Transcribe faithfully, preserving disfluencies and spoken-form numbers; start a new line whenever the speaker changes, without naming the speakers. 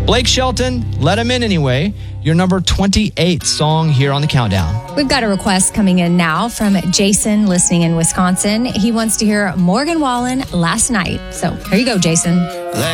Blake Shelton, Let Him In Anyway, your number twenty-eight song here on the countdown.
We've got a request coming in now from Jason, listening in Wisconsin. He wants to hear Morgan Wallen, Last Night. So here you go, Jason.